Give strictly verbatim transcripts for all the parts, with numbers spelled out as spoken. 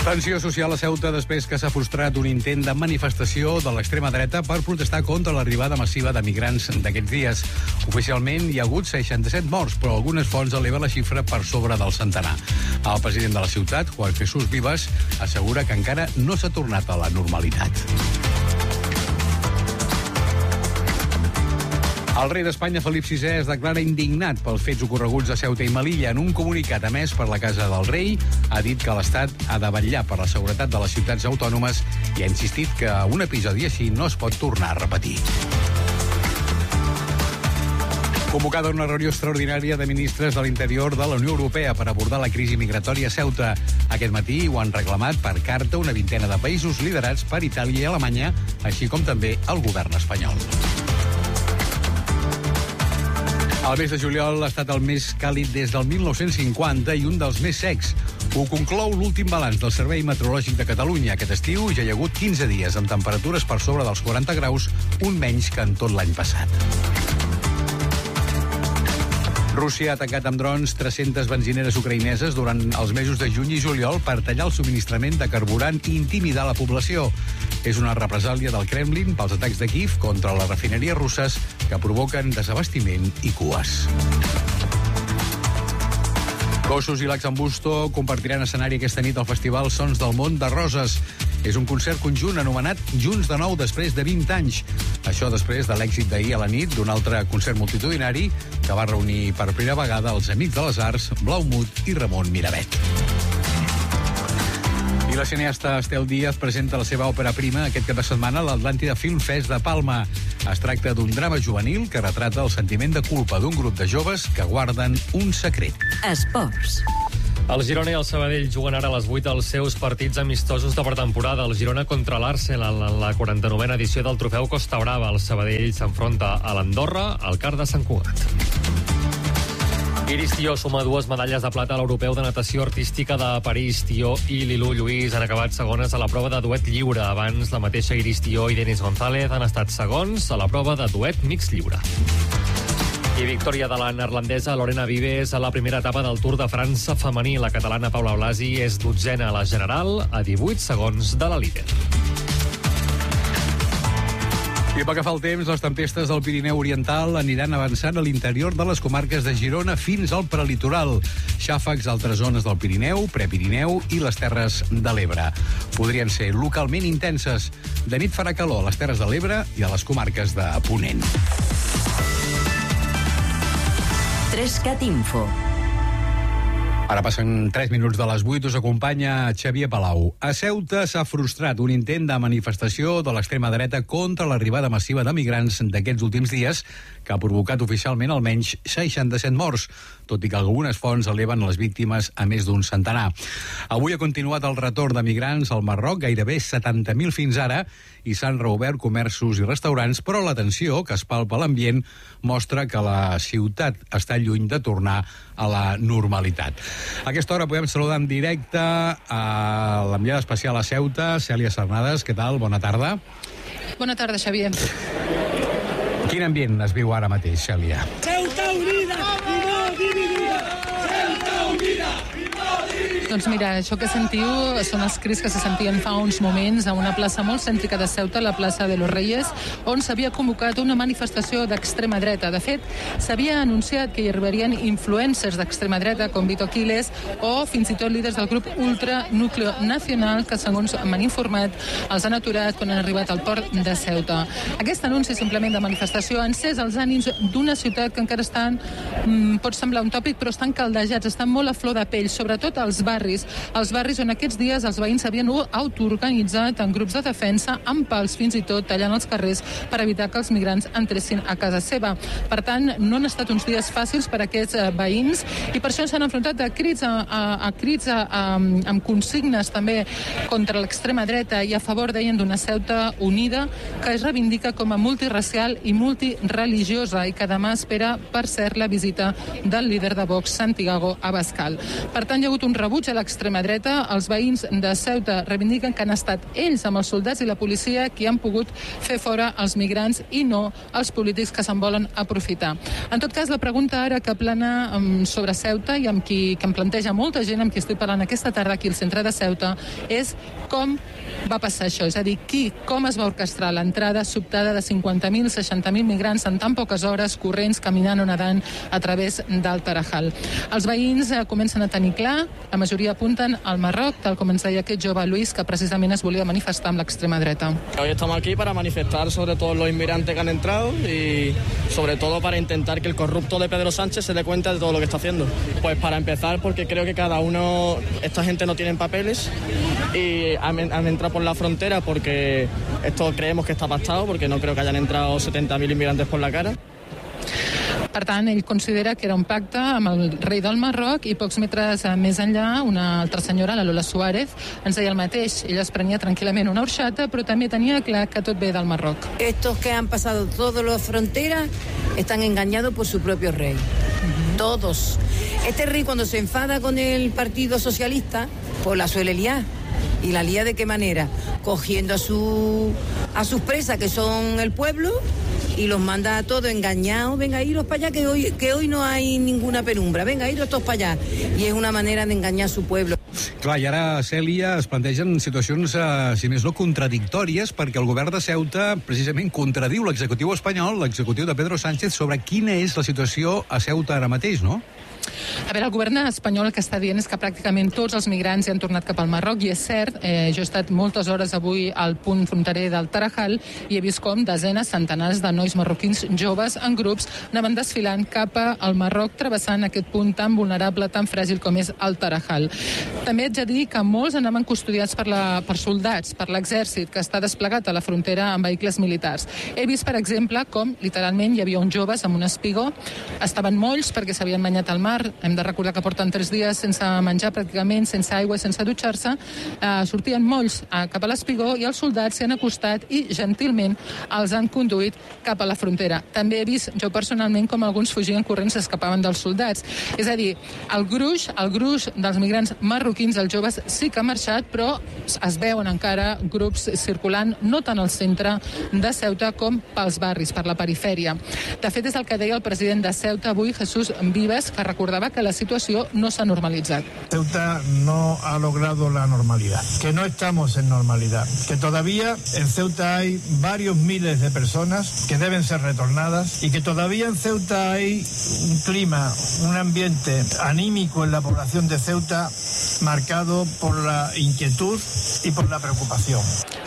Tensió social a Ceuta després que s'ha frustrat un intent de manifestació de l'extrema dreta per protestar contra l'arribada massiva de migrants d'aquests dies. Oficialment hi ha hagut seixanta-set morts, però algunes fonts eleven la xifra per sobre del centenar. El president de la ciutat, Juan Jesús Vivas, assegura que encara no s'ha tornat a la normalitat. El rei d'Espanya, Felip sisè, es declara indignat pels fets ocorreguts a Ceuta i Melilla. En un comunicat emès per la Casa del Rei, ha dit que l'Estat ha de vetllar per la seguretat de les ciutats autònomes i ha insistit que un episodi així no es pot tornar a repetir. Convocada una reunió extraordinària de ministres de l'Interior de la Unió Europea per abordar la crisi migratòria a Ceuta. Aquest matí ho han reclamat per carta una vintena de països liderats per Itàlia i Alemanya, així com també el govern espanyol. El mes de juliol ha estat el més càlid des del mil nou-cents cinquanta i un dels més secs. Ho conclou l'últim balanç del Servei Meteorològic de Catalunya. Aquest estiu ja hi ha hagut quinze dies amb temperatures per sobre dels quaranta graus, un menys que en tot l'any passat. Rússia ha atacat amb drons tres-centes benzineres ucraïneses durant els mesos de juny i juliol per tallar el subministrament de carburant i intimidar la població. És una represàlia del Kremlin pels atacs de Kíev contra les refineries russes que provoquen desabastiment i cues. Gossos i Laxambusto compartiran escenari aquesta nit al Festival Sons del Món de Roses. És un concert conjunt anomenat Junts de nou després de vint anys. Això després de l'èxit d'ahir a la nit d'un altre concert multitudinari que va reunir per primera vegada els Amics de les Arts, Blaumut i Ramon Miravet. I la cineasta Estel Díaz presenta la seva òpera prima aquest cap de setmana a l'Atlàntida Film Fest de Palma. Es tracta d'un drama juvenil que retrata el sentiment de culpa d'un grup de joves que guarden un secret. Esports. El Girona i el Sabadell juguen ara a les vuit els seus partits amistosos de pretemporada. El Girona contra l'Arsenal en la quaranta-novena edició del trofeu Costa Brava. El Sabadell s'enfronta a l'Andorra al Car de Sant Cugat. Iris Tió suma dues medalles de plata a l'Europeu de Natació Artística de París. Tió i Lilú Lluís han acabat segones a la prova de duet lliure. Abans, la mateixa Iris Tió i Denis González han estat segons a la prova de duet mix lliure. I victòria de la neerlandesa Lorena Vives a la primera etapa del Tour de França femení. La catalana Paula Blasi és dotzena a la general, a divuit segons de la líder. I pel que fa al temps, les tempestes del Pirineu Oriental aniran avançant a l'interior de les comarques de Girona fins al prelitoral. Xàfecs a altres zones del Pirineu, Prepirineu i les Terres de l'Ebre. Podrien ser localment intenses. De nit farà calor a les Terres de l'Ebre i a les comarques de Ponent. Trescat Info. Ara passen tres minuts de les vuit, us acompanya Xavier Palau. A Ceuta s'ha frustrat un intent de manifestació de l'extrema dreta contra l'arribada massiva de migrants d'aquests últims dies que ha provocat oficialment almenys seixanta-set morts, tot i que algunes fonts eleven les víctimes a més d'un centenar. Avui ha continuat el retorn de migrants al Marroc, gairebé setanta mil fins ara, i s'han reobert comerços i restaurants, però la tensió que es palpa a l'ambient mostra que la ciutat està lluny de tornar a la normalitat. A aquesta hora podem saludar en directe a l'enviada especial a Ceuta, Cèlia Cernades. Què tal? Bona tarda. Bona tarda, Xavier. Quin ambient es viu ara mateix, Cèlia? Ceuta unida i no dividida! Ceuta unida i no dividida! Doncs mira, això que sentiu són els crits que se sentien fa uns moments a una plaça molt cèntrica de Ceuta, la plaça de los Reyes, on s'havia convocat una manifestació d'extrema dreta. De fet, s'havia anunciat que hi arribarien influencers d'extrema dreta com Vito Quiles o fins i tot líders del grup Ultra Núcleo Nacional que, segons m'han informat, els han aturat quan han arribat al port de Ceuta. Aquest anunci simplement de manifestació ha encès els ànims d'una ciutat que encara estan, mm, pot semblar un tòpic, però estan caldejats, estan molt a flor de pell, sobretot als barris, els barris on aquests dies els veïns s'havien autoorganitzat en grups de defensa, amb pals fins i tot tallant els carrers per evitar que els migrants entressin a casa seva. Per tant, no han estat uns dies fàcils per a aquests eh, veïns i per això s'han enfrontat a crits, a, a, a crits a, a, amb consignes també contra l'extrema dreta i a favor, deien, d'una Ceuta unida que es reivindica com a multiracial i multireligiosa i que demà espera, per cert, la visita del líder de Vox, Santiago Abascal. Per tant, hi ha hagut un rebuig jutja l'extrema dreta. Els veïns de Ceuta reivindiquen que han estat ells, amb els soldats i la policia, qui han pogut fer fora els migrants i no els polítics que se'n volen aprofitar. En tot cas, la pregunta ara que plana um, sobre Ceuta i amb qui que em planteja molta gent amb qui estic parlant aquesta tarda aquí al centre de Ceuta és com va passar això, és a dir, qui, com es va orquestrar l'entrada sobtada de cinquanta mil, seixanta mil migrants en tan poques hores, corrents, caminant o nedant a través del Tarajal. Els veïns eh, comencen a tenir clar, la majoria apunten al Marroc, tal com ens deia aquest jove Luis, que precisament es volia manifestar amb l'extrema dreta. Hoy estamos aquí para manifestar sobre todos los inmigrantes que han entrado y sobre todo para intentar que el corrupto de Pedro Sánchez se dé cuenta de todo lo que está haciendo. Pues para empezar, porque creo que cada uno, esta gente no tienen papeles y han, han entrado por la frontera porque esto creemos que está pactado, porque no creo que hayan entrado setenta mil inmigrantes por la cara. Per tant, ell considera que era un pacte amb el rei del Marroc i pocs metres més enllà una altra senyora, la Lola Suárez, ens deia el mateix. Ella es prenia tranquil·lament una horchata, però també tenia clar que tot ve del Marroc. Estos que han pasado todas las fronteras están engañados por su propio rey. Uh-huh. Todos. Este rey cuando se enfada con el Partido Socialista, pues la suele liar. ¿Y la lía de qué manera? Cogiendo a, su, a sus presas, que son el pueblo, y los manda a todos engañados. Venga, iros para allá, que hoy, que hoy no hay ninguna penumbra. Venga, iros todos para allá. I és una manera d'enganyar a su pueblo. Clar, i ara, Cèlia, es plantegen situacions, eh, si més no, contradictòries, perquè el govern de Ceuta precisament contradiu l'executiu espanyol, l'executiu de Pedro Sánchez, sobre quina és la situació a Ceuta ara mateix, no? A veure, el govern espanyol el que està dient és que pràcticament tots els migrants hi han tornat cap al Marroc, i és cert, eh, jo he estat moltes hores avui al punt fronterer del Tarajal i he vist com desenes, centenars de nois marroquins joves en grups anaven desfilant cap al Marroc, travessant aquest punt tan vulnerable, tan fràgil com és el Tarajal. També haig de dir que molts anaven custodiats per, la, per soldats, per l'exèrcit, que està desplegat a la frontera amb vehicles militars. He vist, per exemple, com literalment hi havia uns joves amb un espigó, estaven molls perquè s'havien banyat al mar. Hem de recordar que porten tres dies sense menjar pràcticament, sense aigua i sense dutxar-se. Eh, sortien molts eh, cap a l'espigó i els soldats s'hi han acostat i gentilment els han conduït cap a la frontera. També he vist jo personalment com alguns fugien corrents i s'escapaven dels soldats. És a dir, el gruix, el gruix dels migrants marroquins, els joves, sí que ha marxat, però es veuen encara grups circulant no tant al centre de Ceuta com pels barris, per la perifèria. De fet, és el que deia el president de Ceuta avui, Jesús Vives, que recordava que la situació no s'ha normalitzat. Ceuta no ha logrado la normalidad, que no estamos en normalidad, que todavía en Ceuta hay varios miles de personas que deben ser retornadas y que todavía en Ceuta hay un clima, un ambiente anímico en la población de Ceuta marcado por la inquietud y por la preocupación.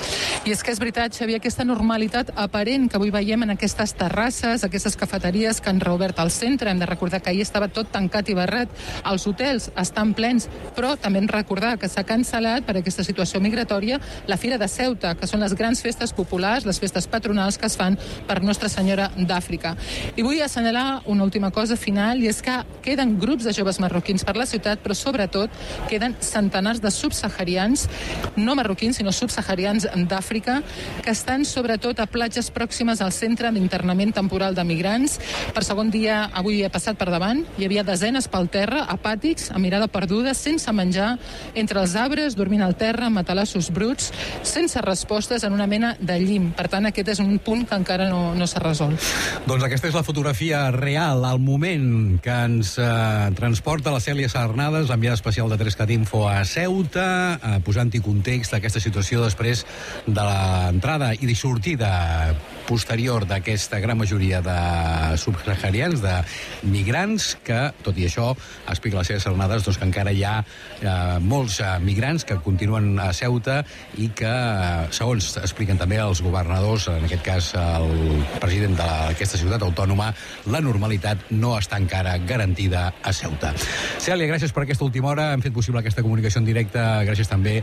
I és que és veritat, Xavier, aquesta normalitat aparent que avui veiem en aquestes terrasses, aquestes cafeteries que han reobert al centre. Hem de recordar que ahir estava tot tancat i barrat. Els hotels estan plens, però també hem de recordar que s'ha cancel·lat per aquesta situació migratòria la Fira de Ceuta, que són les grans festes populars, les festes patronals que es fan per Nostra Senyora d'Àfrica. I vull assenyalar una última cosa final, i és que queden grups de joves marroquins per la ciutat, però sobretot queden centenars de subsaharians, no marroquins, sinó subsaharians d'Àfrica, que estan sobretot a platges pròximes al centre d'internament temporal de migrants. Per segon dia, avui he passat per davant, hi havia desenes pel terra, apàtics, amb mirada perduda, sense menjar, entre els arbres, dormint al terra, amb matalassos bruts, sense respostes, en una mena de llim. Per tant, aquest és un punt que encara no, no s'ha resolt. Doncs aquesta és la fotografia real, al moment que ens eh, transporta la Cèlia Sarnades, l'enviada especial de trescat info a Ceuta, eh, posant-hi context a aquesta situació després de l'entrada i de sortida posterior d'aquesta gran majoria de subsaharians, de migrants, que, tot i això, explica la Cèlia Sarnades, doncs, que encara hi ha eh, molts eh, migrants que continuen a Ceuta i que, segons expliquen també els governadors, en aquest cas el president d'aquesta ciutat autònoma, la normalitat no està encara garantida a Ceuta. Cèlia, gràcies per aquesta última hora. Hem fet possible aquesta comunicació en directe. Gràcies també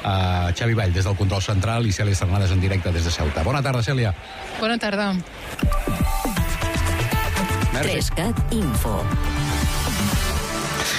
a Xavi Vall des del control central i Cèlia Sarnades en directe des de Ceuta. Bona tarda, Cèlia. Bona tarda. trescat info.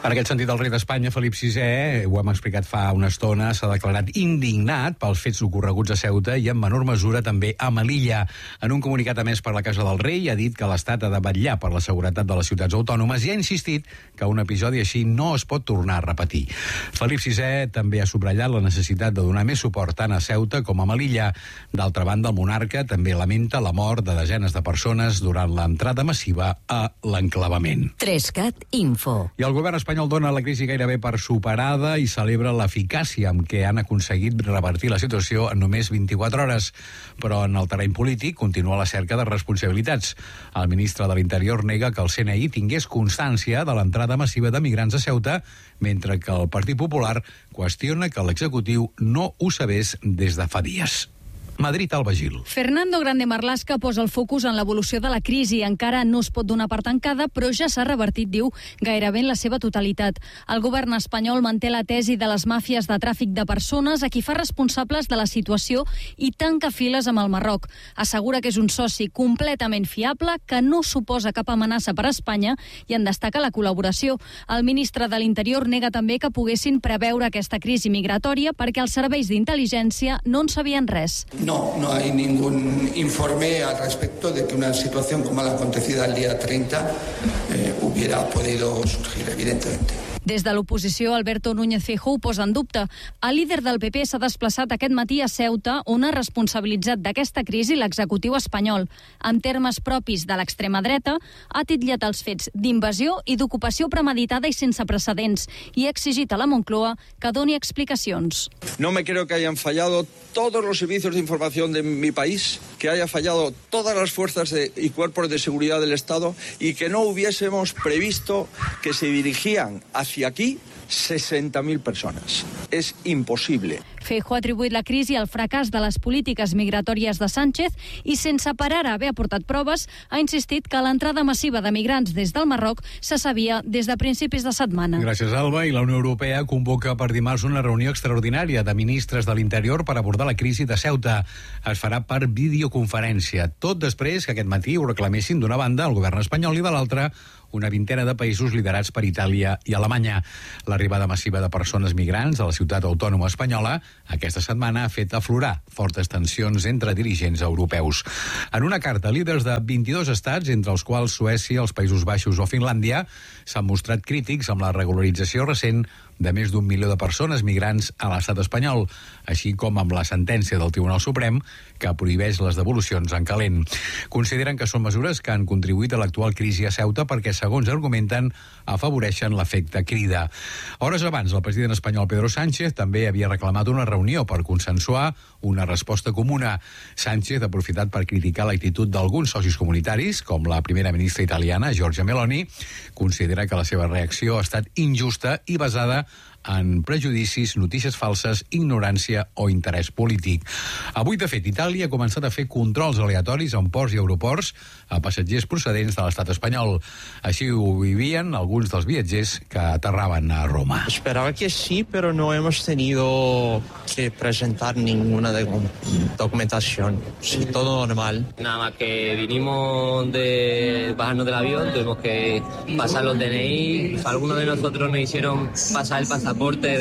En aquest sentit, el rei d'Espanya, Felip sisè, ho hem explicat fa una estona, s'ha declarat indignat pels fets ocorreguts a Ceuta i en menor mesura també a Melilla. En un comunicat emès per la Casa del Rei ha dit que l'Estat ha de vetllar per la seguretat de les ciutats autònomes i ha insistit que un episodi així no es pot tornar a repetir. Felip sisè també ha subratllat la necessitat de donar més suport tant a Ceuta com a Melilla. D'altra banda, el monarca també lamenta la mort de desenes de persones durant l'entrada massiva a l'enclavament. Trescat Info. I el govern espanyol dona la crisi gairebé per superada i celebra l'eficàcia amb què han aconseguit revertir la situació en només vint-i-quatre hores. Però en el terreny polític continua la cerca de responsabilitats. El ministre de l'Interior nega que el C N I tingués constància de l'entrada massiva de migrants a Ceuta, mentre que el Partit Popular qüestiona que l'executiu no ho sabés des de fa dies. Madrid, Alba Gil. Fernando Grande Marlaska posa el focus en l'evolució de la crisi. Encara no es pot donar per tancada, però ja s'ha revertit, diu, gairebé en la seva totalitat. El govern espanyol manté la tesi de les màfies de tràfic de persones a qui fa responsables de la situació i tanca files amb el Marroc. Assegura que és un soci completament fiable, que no suposa cap amenaça per a Espanya i en destaca la col·laboració. El ministre de l'Interior nega també que poguessin preveure aquesta crisi migratòria perquè els serveis d'intel·ligència no en sabien res. No, no hay ningún informe al respecto de que una situación como la acontecida el día treinta eh, hubiera podido surgir, evidentemente. Des de l'oposició, Alberto Núñez Feijóo ho posa en dubte. El líder del P P s'ha desplaçat aquest matí a Ceuta, on ha responsabilitzat d'aquesta crisi l'executiu espanyol. En termes propis de l'extrema dreta, ha titllat els fets d'invasió i d'ocupació premeditada i sense precedents i ha exigit a la Moncloa que doni explicacions. No me creo que hayan fallado todos los servicios de información de mi país, que haya fallado todas las fuerzas de, y cuerpos de seguridad del Estado y que no hubiésemos previsto que se dirigían hacia aquí sesenta mil persones. És impossible. Feijóo ha atribuït la crisi al fracàs de les polítiques migratòries de Sánchez i, sense parar a haver aportat proves, ha insistit que l'entrada massiva de migrants des del Marroc se sabia des de principis de setmana. Gràcies, Alba. I la Unió Europea convoca per dimarts una reunió extraordinària de ministres de l'Interior per abordar la crisi de Ceuta. Es farà per videoconferència, tot després que aquest matí ho reclamessin d'una banda el govern espanyol i de l'altra una vintena de països liderats per Itàlia i Alemanya. L'arribada massiva de persones migrants a la ciutat autònoma espanyola aquesta setmana ha fet aflorar fortes tensions entre dirigents europeus. En una carta, líders de vint-i-dos estats, entre els quals Suècia, els Països Baixos o Finlàndia, s'han mostrat crítics amb la regularització recent de més d'un milió de persones migrants a l'estat espanyol, així com amb la sentència del Tribunal Suprem que prohibeix les devolucions en calent. Consideren que són mesures que han contribuït a l'actual crisi a Ceuta perquè, segons argumenten, afavoreixen l'efecte crida. Hores abans, el president espanyol Pedro Sánchez també havia reclamat una reunió per consensuar una resposta comuna. Sánchez ha aprofitat per criticar l'actitud d'alguns socis comunitaris, com la primera ministra italiana, Giorgia Meloni. Considera que la seva reacció ha estat injusta i basada en prejudicis, notícies falses, ignorància o interès polític. Avui, de fet, Itàlia ha començat a fer controls aleatoris en ports i aeroports a passatgers procedents de l'estat espanyol. Així ho vivien alguns dels viatgers que aterraven a Roma. Esperaba que sí, pero no hemos tenido que presentar ninguna documentación. Sí, todo normal. Nada más que vinimos de bajarnos del avión, tuvimos que pasar los D N I. Algunos de nosotros nos hicieron pasar el pasaporte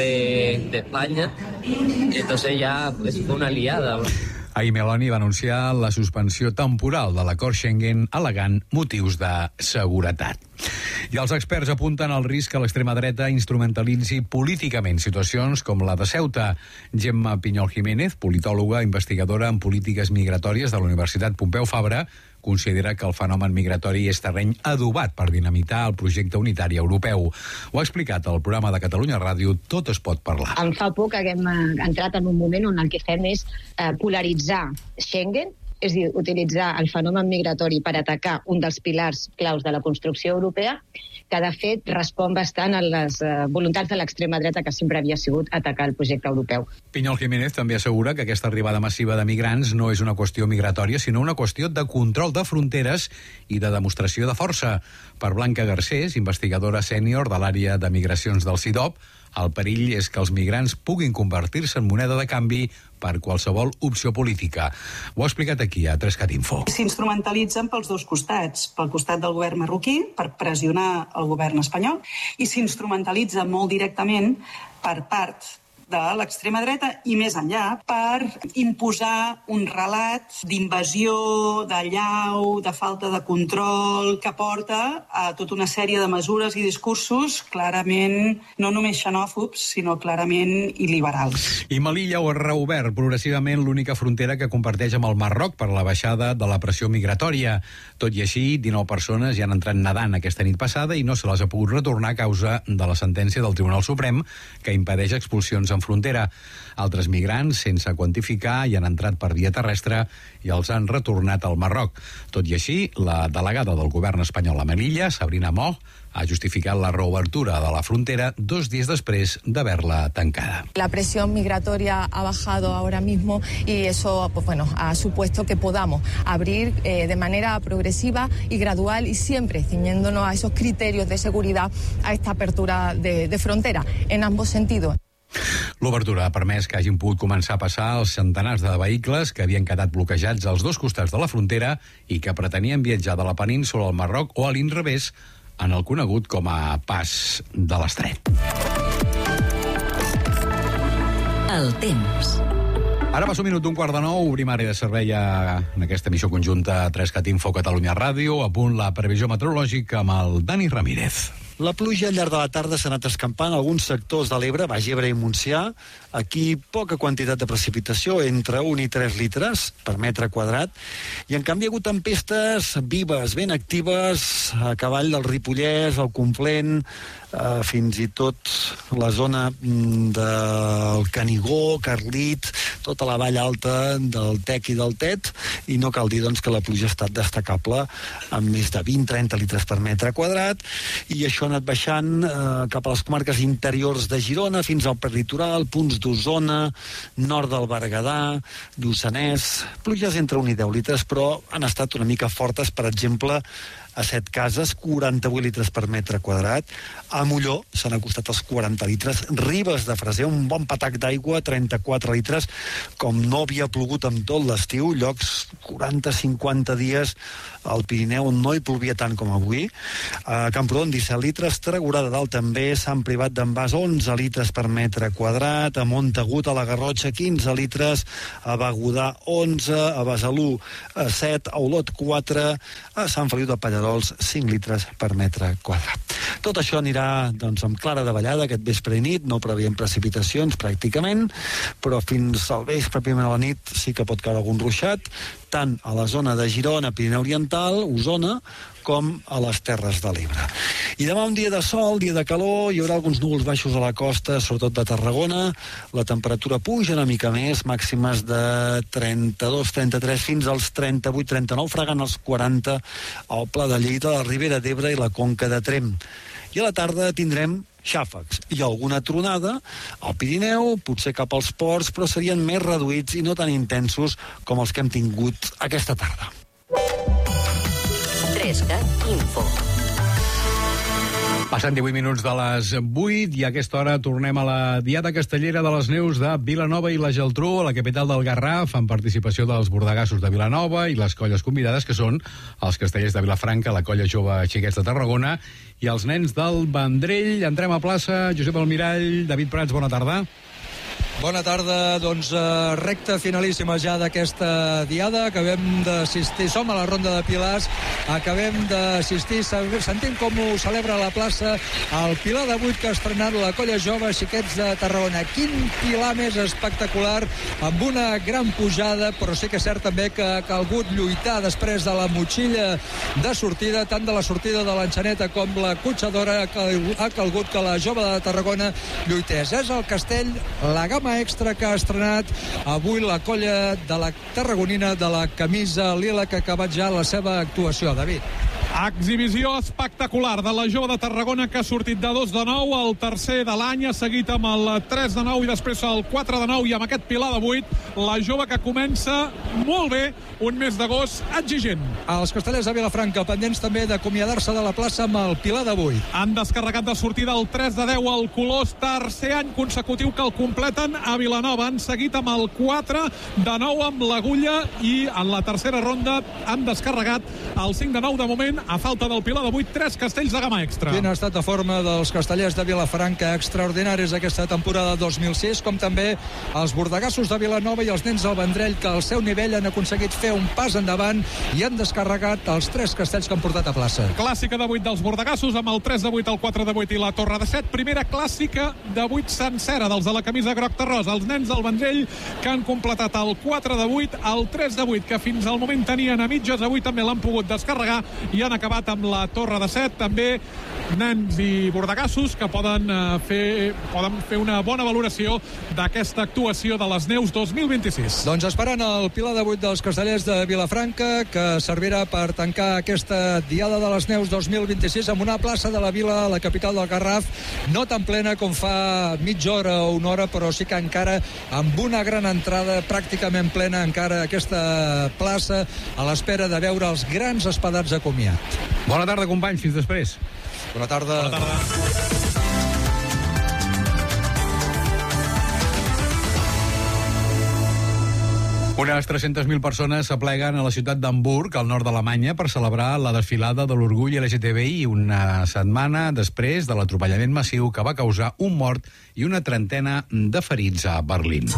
de, de España. Entonces ya eso fue una liada. Ahir Meloni va anunciar la suspensió temporal de l'acord Schengen al·legant motius de seguretat. I els experts apunten al risc que l'extrema dreta instrumentalitzi políticament situacions com la de Ceuta. Gemma Pinyol Jiménez, politòloga, investigadora en polítiques migratòries de la Universitat Pompeu Fabra, considera que el fenomen migratori és terreny adobat per dinamitar el projecte unitari europeu. Ho ha explicat al programa de Catalunya Ràdio Tot es pot parlar. Em fa por que haguem entrat en un moment on el que fem és eh, polaritzar Schengen, és a dir, utilitzar el fenomen migratori per atacar un dels pilars claus de la construcció europea, que de fet respon bastant a les eh, voluntats de l'extrema dreta, que sempre havia sigut atacar el projecte europeu. Pinyol Jiménez també assegura que aquesta arribada massiva de migrants no és una qüestió migratòria, sinó una qüestió de control de fronteres i de demostració de força. Per Blanca Garcés, investigadora sènior de l'àrea de migracions del C I D O P, El perill és que els migrants puguin convertir-se en moneda de canvi per qualsevol opció política. Ho ha explicat aquí a Trescat Info. S'instrumentalitzen pels dos costats, pel costat del govern marroquí, per pressionar el govern espanyol, i s'instrumentalitza molt directament per part de l'extrema dreta i més enllà per imposar un relat d'invasió, de llau, de falta de control, que porta a tota una sèrie de mesures i discursos clarament no només xenòfobs, sinó clarament il·liberals. I Melilla ha reobert progressivament l'única frontera que comparteix amb el Marroc per la baixada de la pressió migratòria. Tot i així, dinou persones hi han entrat nedant aquesta nit passada i no se les ha pogut retornar a causa de la sentència del Tribunal Suprem que impedeix expulsions en frontera. Altres migrants, sense quantificar, hi han entrat per via terrestre i els han retornat al Marroc. Tot i així, la delegada del govern espanyol a Melilla, Sabrina Moh, ha justificat la reobertura de la frontera dos dies després d'haver-la tancada. La presión migratoria ha bajado ahora mismo y eso pues bueno, ha supuesto que podamos abrir eh, de manera progresiva y gradual y siempre ciñéndonos a esos criterios de seguridad a esta apertura de, de frontera en ambos sentidos. L'obertura ha permès que hagin pogut començar a passar els centenars de vehicles que havien quedat bloquejats als dos costats de la frontera i que pretenien viatjar de la península al Marroc o a l'inrevés en el conegut com a pas de l'Estret. El temps. Ara passa un minut d'un quart de nou, obrim àrea de servei a, en aquesta emissió conjunta Trescat Info Catalunya Ràdio, a punt la previsió meteorològica amb el Dani Ramírez. La pluja al llarg de la tarda s'ha anat escampant a alguns sectors de l'Ebre, Baix Ebre i Montsià. Aquí poca quantitat de precipitació, entre un i tres litres per metre quadrat. I en canvi hi ha hagut tempestes vives, ben actives, a cavall del Ripollès, al Conflent, eh, fins i tot la zona del Canigó, Carlit, tota la vall alta del Tec i del Tet, i no cal dir doncs, que la pluja ha estat destacable amb més de vint a trenta litres per metre quadrat, i això ha anat baixant eh, cap a les comarques interiors de Girona, fins al prelitoral, punts d'Osona, nord del Berguedà, Lluçanès, pluges entre un i deu litres, però han estat una mica fortes, per exemple, a Set Cases, quaranta-vuit litres per metre quadrat. A Molló s'han acostat als quaranta litres. Ribes de Freser, un bon patac d'aigua, trenta-quatre litres. Com no havia plogut amb tot l'estiu, llocs quaranta a cinquanta dies al Pirineu no hi plovia tant com avui. A Camprodon, disset litres. Tregurà de Dalt també, Sant Privat d'en Bas, onze litres per metre quadrat. A Montagut, a la Garrotxa, quinze litres. A Begudà, onze. A Besalú, set. A Olot, quatre. A Sant Feliu de Pallerols, cinc litres per metre quadrat. Tot això anirà doncs, amb clara davallada aquest vespre i nit, no preveiem precipitacions pràcticament, però fins al vespre, primer de la nit, sí que pot caure algun ruixat, tant a la zona de Girona, Pirineu Oriental, Osona, com a les Terres de l'Ebre. I demà un dia de sol, dia de calor, hi haurà alguns núvols baixos a la costa, sobretot de Tarragona, la temperatura puja una mica més, màximes de trenta-dos trenta-tres fins als trenta-vuit trenta-nou, fregant els quaranta al Pla de Lleida, la Ribera d'Ebre i la Conca de Tremp. I a la tarda tindrem xàfecs i alguna tronada al Pirineu, potser cap als ports, però serien més reduïts i no tan intensos com els que hem tingut aquesta tarda. Trescat Info. Passen divuit minuts de les vuit i a aquesta hora tornem a la Diada Castellera de les Neus de Vilanova i la Geltrú, a la capital del Garraf, amb participació dels bordegassos de Vilanova i les colles convidades, que són els castellers de Vilafranca, la colla jove Xiquets de Tarragona i els nens del Vendrell. Entrem a plaça. Josep Almirall, David Prats, bona tarda. Bona tarda, doncs uh, recta finalíssima ja d'aquesta diada. Acabem d'assistir, som a la ronda de Pilars, acabem d'assistir, sentim com ho celebra a la plaça el Pilar de vuit que ha estrenat la colla jove Xiquets de Tarragona. Quin Pilar més espectacular, amb una gran pujada, però sí que és cert també que ha calgut lluitar després de la motxilla de sortida, tant de la sortida de l'enxaneta com la cotxadora, ha calgut que la jove de Tarragona lluités. És el castell, la gamma extra que ha estrenat avui la colla de la tarragonina de la camisa lila, que ha acabat ja la seva actuació. David. Exhibició espectacular de la jove de Tarragona que ha sortit de dos de nou, el tercer de l'any, ha seguit amb el tres de nou i després el quatre de nou i amb aquest pilar de vuit. La jove que comença molt bé, un mes d'agost exigent. Els castellers de Vilafranca pendents també d'acomiadar-se de la plaça amb el pilar de vuit. Han descarregat de sortida el tres de deu al Colós, tercer any consecutiu que el completen a Vilanova. Han seguit amb el quatre de nou amb l'Agulla i en la tercera ronda han descarregat el cinc de nou de moment. A falta del pilar de vuit, tres castells de gamma extra. Quin ha estat de forma dels castellers de Vilafranca, extraordinaris aquesta temporada dos mil sis, com també els bordegassos de Vilanova i els nens del Vendrell, que al seu nivell han aconseguit fer un pas endavant i han descarregat els tres castells que han portat a plaça. Clàssica de vuit dels bordegassos amb el tres de vuit, el quatre de vuit i la torre de set. Primera clàssica de vuit sencera dels de la camisa groc terrós. Els nens del Vendrell que han completat el quatre de vuit, el tres de vuit que fins al moment tenien a mitges, avui també l'han pogut descarregar i han acabat amb la torre de set. També nens i bordegassos que poden uh, fer poden fer una bona valoració d'aquesta actuació de les Neus dos mil vint-i-sis. Doncs esperant el pilar de vuit dels castellers de Vilafranca, que servirà per tancar aquesta Diada de les Neus dos mil vint-i-sis amb una plaça de la Vila, la capital del Garraf, no tan plena com fa mitja hora o una hora, però sí que encara amb una gran entrada, pràcticament plena encara aquesta plaça, a l'espera de veure els grans espadats de comiat. Bona tarda, companys. Fins després. Bona tarda. Bona tarda. Unes tres-centes mil persones s'apleguen a la ciutat d'Hamburg, al nord d'Alemanya, per celebrar la desfilada de l'orgull L G T B I una setmana després de l'atropellament massiu que va causar un mort i una trentena de ferits a Berlín.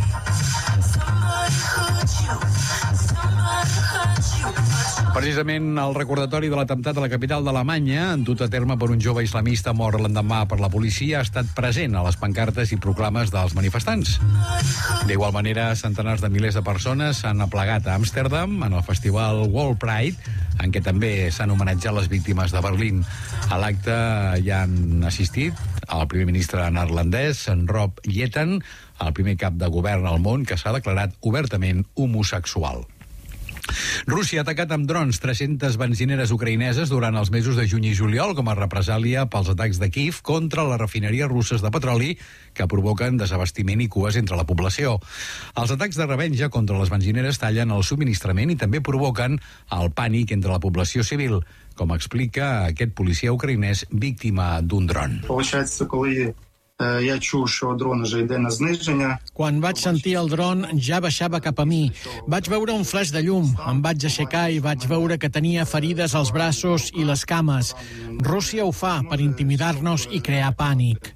Precisament el recordatori de l'atemptat a la capital d'Alemanya, dut a terme per un jove islamista mort l'endemà per la policia, ha estat present a les pancartes i proclames dels manifestants. D'igual manera, centenars de milers de persones s'han aplegat a Amsterdam en el festival World Pride, en què també s'han homenatjat les víctimes de Berlín. A l'acte hi han assistit el primer ministre neerlandès, Rob Jetten, el primer cap de govern al món que s'ha declarat obertament homosexual. Rússia ha atacat amb drons tres-centes benzineres ucraïneses durant els mesos de juny i juliol com a represàlia pels atacs de Kíev contra les refineries russes de petroli que provoquen desabastiment i cues entre la població. Els atacs de revenja contra les benzineres tallen el subministrament i també provoquen el pànic entre la població civil, com explica aquest policia ucraïnès víctima d'un dron. Quan vaig sentir el dron ja baixava cap a mi. Vaig veure un flaix de llum, em vaig aixecar i vaig veure que tenia ferides als braços i les cames. Rússia ho fa per intimidar-nos i crear pànic.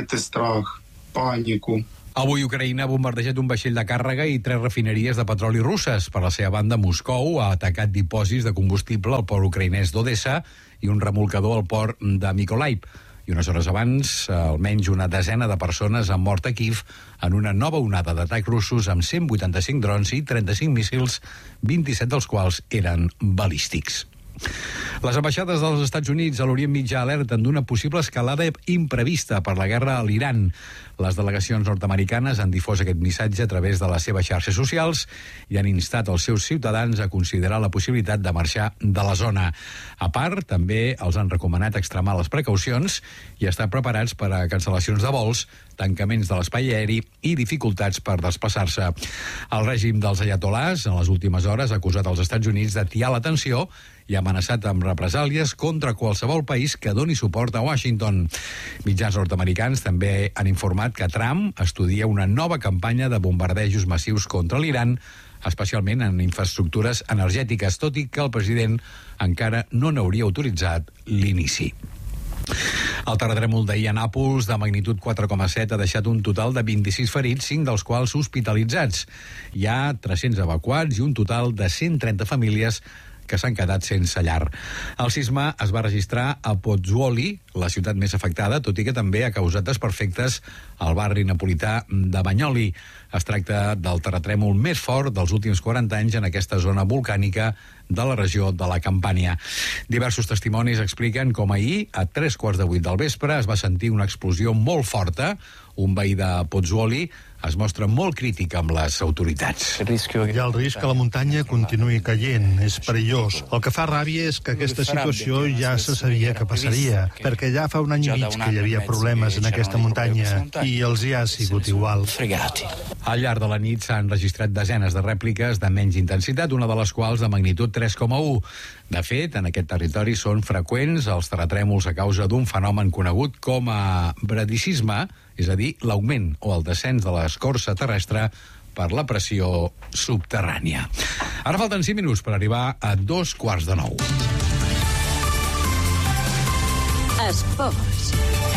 Avui Ucraïna ha bombardejat un vaixell de càrrega i tres refineries de petroli russes. Per la seva banda, Moscou ha atacat dipòsits de combustible al port ucraïnès d'Odessa i un remolcador al port de Mykolaiv. I unes hores abans, almenys una desena de persones han mort a Kíev en una nova onada d'atacs russos amb cent vuitanta-cinc drons i trenta-cinc míssils, vint-i-set dels quals eren balístics. Les ambaixades dels Estats Units a l'Orient Mitjà alerten d'una possible escalada imprevista per la guerra a l'Iran. Les delegacions nord-americanes han difós aquest missatge a través de les seves xarxes socials i han instat els seus ciutadans a considerar la possibilitat de marxar de la zona. A part, també els han recomanat extremar les precaucions i estar preparats per a cancel·lacions de vols, tancaments de l'espai aeri i dificultats per desplaçar-se. El règim dels ayatolàs, en les últimes hores, ha acusat els Estats Units d'atiar la tensió i ha amenaçat amb represàlies contra qualsevol país que doni suport a Washington. Mitjans nord-americans també han informat que Trump estudia una nova campanya de bombardejos massius contra l'Iran, especialment en infraestructures energètiques, tot i que el president encara no n'hauria autoritzat l'inici. El terratrèmol d'ahir a Nàpols, de magnitud quatre coma set, ha deixat un total de vint-i-sis ferits, cinc dels quals hospitalitzats. Hi ha tres-cents evacuats i un total de cent trenta famílies que s'han quedat sense llar. El sisme es va registrar a Pozzuoli, la ciutat més afectada, tot i que també ha causat desperfectes al barri napolità de Bagnoli. Es tracta del terratrèmol més fort dels últims quaranta anys en aquesta zona volcànica de la regió de la Campània. Diversos testimonis expliquen com ahir, a tres quarts de vuit del vespre, es va sentir una explosió molt forta, Un veí de Pozzuoli es mostra molt crític amb les autoritats. Hi ha el risc que la muntanya continuï caient, és perillós. El que fa ràbia és que aquesta situació ja se sabia que passaria, perquè ja fa un any i mig que hi havia problemes en aquesta muntanya i els hi ha sigut igual. Al llarg de la nit s'han registrat desenes de rèpliques de menys intensitat, una de les quals de magnitud tres coma u. De fet, en aquest territori són freqüents els terratrèmols a causa d'un fenomen conegut com a bradicisme, és a dir, l'augment o el descens de l'escorça terrestre per la pressió subterrània. Ara falten cinc minuts per arribar a dos quarts de nou. Esports.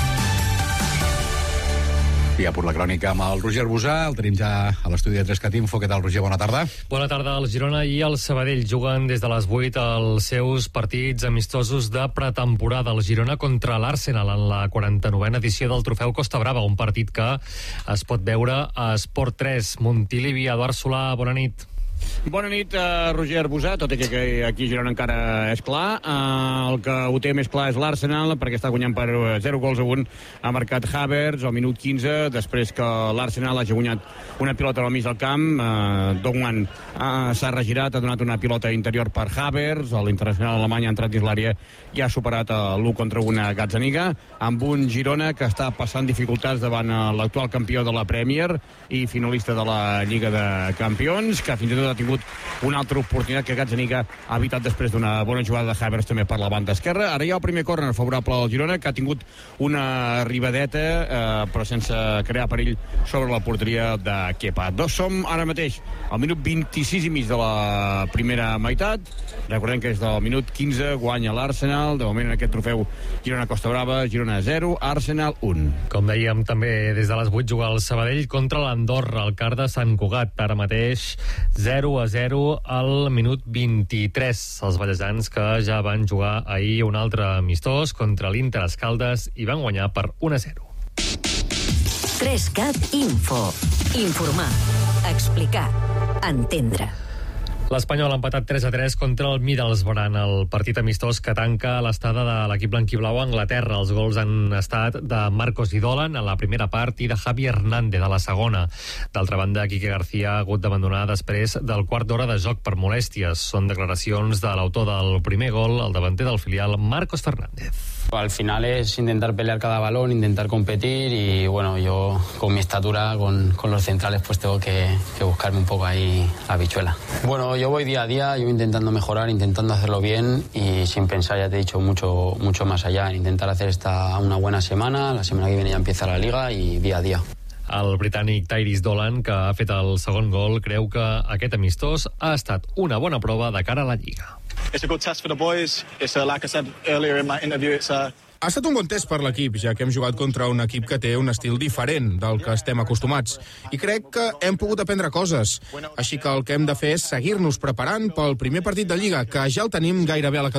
Ja per la crònica amb el Roger Busà, el tenim ja a l'estudi de tres cat info. Què tal, Roger? Bona tarda. Bona tarda. El Girona i el Sabadell juguen des de les vuit els seus partits amistosos de pretemporada. El Girona contra l'Arsenal en la quaranta-novena edició del Trofeu Costa Brava, un partit que es pot veure a Esport tres. Montilivi, Eduard Solà, bona nit. Bona nit, uh, Roger Busà, tot i que, que aquí a Girona encara és clar. Uh, el que ho té més clar és l'Arsenal, perquè està guanyant per zero gols a un. Ha marcat Havertz al minut quinze, després que l'Arsenal hagi guanyat una pilota al mig del camp. Uh, Dougman uh, s'ha regirat, ha donat una pilota interior per Havertz. L'internacional alemany ha entrat dins l'àrea i ha superat l'u contra un a Gazzaniga, amb un Girona que està passant dificultats davant l'actual campió de la Premier i finalista de la Lliga de Campions, que fins i tot ha tingut una altra oportunitat que Gazzaniga ha evitat després d'una bona jugada de Havertz també per la banda esquerra. Ara hi ha el primer córner favorable al Girona, que ha tingut una arribadeta eh, però sense crear perill sobre la porteria de Kepa. Dos som ara mateix al minut vint-i-sis i mig de la primera meitat. Recordem que és del minut quinze guanya l'Arsenal. De moment en aquest trofeu Girona Costa Brava, Girona zero, Arsenal un. Com dèiem, també des de les vuit juga el Sabadell contra l'Andorra, al Car de Sant Cugat. Ara mateix zero a zero al minut vint-i-tres. Els ballesans que ja van jugar ahir un altre amistós contra l'Inter Escaldes i van guanyar per un a zero. tres cat info. Informar, explicar, entendre. L'Espanyol ha empatat tres a tres contra el Middlesbrough en el partit amistós que tanca l'estada de l'equip blanquiblau a Anglaterra. Els gols han estat de Marcos Idolan a la primera part i de Javi Hernández a la segona. D'altra banda, Quique García ha hagut d'abandonar després del quart d'hora de joc per molèsties. Són declaracions de l'autor del primer gol, el davanter del filial, Marcos Fernández. Al final es intentar pelear cada balón, intentar competir y bueno, yo con mi estatura, con, con los centrales, pues tengo que, que buscarme un poco ahí la habichuela. Bueno, yo voy día a día, yo voy intentando mejorar, intentando hacerlo bien y sin pensar, ya te he dicho, mucho, mucho más allá, en intentar hacer esta una buena semana, la semana que viene ya empieza la Liga y día a día. El britànic Tyrese Dolan, que ha fet el segon gol, creu que aquest amistós ha estat una bona prova de cara a la Lliga. It's a good test for the boys. It's uh, like I said earlier in my interview, it's a Ha estat un bon test per l'equip, ja que hem jugat contra un equip que té un estil diferent del que estem acostumats. I crec que hem pogut aprendre coses. Així que el que hem de fer és seguir-nos preparant pel primer partit de Lliga, que ja el tenim gairebé a la